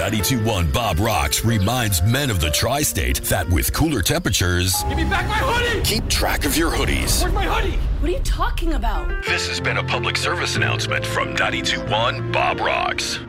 92.1 Bob Rocks reminds men of the tri-state that with cooler temperatures, give me back my hoodie! Keep track of your hoodies. Where's my hoodie? What are you talking about? This has been a public service announcement from 92.1 Bob Rocks.